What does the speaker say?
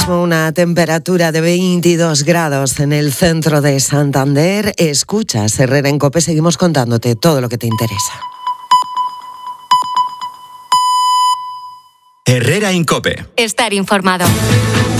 mismo una temperatura de 22 grados en el centro de Santander. Escuchas Herrera en COPE, seguimos contándote todo lo que te interesa. Herrera en COPE. Estar informado.